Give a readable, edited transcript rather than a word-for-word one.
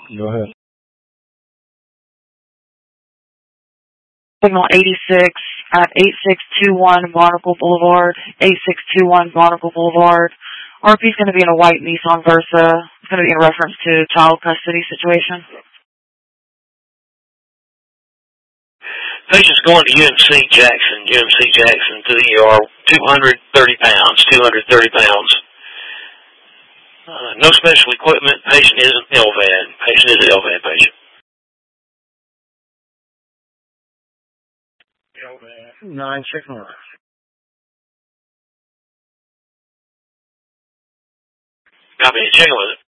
Go ahead. Signal 86 at 8621 Barnacle Boulevard. 8621 Barnacle Boulevard. RP's going to be in a white Nissan Versa. It's going to be in reference to child custody situation. Patient's going to UMC Jackson to the ER, 230 pounds, 230 pounds. No special equipment. Patient is an LVAD. Patient is an LVAD patient. LVAD 961. Copy. Checking with it.